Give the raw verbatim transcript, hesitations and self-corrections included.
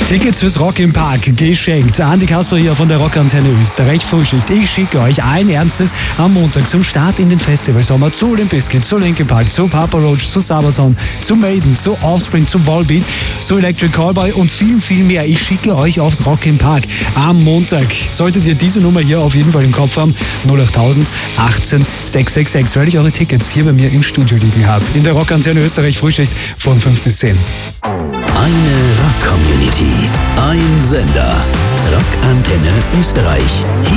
Tickets fürs Rock im Park geschenkt. Andi Kasper hier von der Rockantenne Österreich Frühschicht. Ich schicke euch allen Ernstes am Montag zum Start in den Festivalsommer zu Limp Bizkit, zu Linkin Park, zu Papa Roach, zu Sabaton, zu Maiden, zu Offspring, zu Volbeat, zu Electric Callboy und viel, viel mehr. Ich schicke euch aufs Rock im Park am Montag. Solltet ihr diese Nummer hier auf jeden Fall im Kopf haben, null acht null null achtzehn sechs sechs sechs, weil ich eure Tickets hier bei mir im Studio liegen habe. In der Rockantenne Österreich Frühschicht von fünf bis zehn. Eine Rock-Community, ein Sender. Rockantenne Österreich. Hier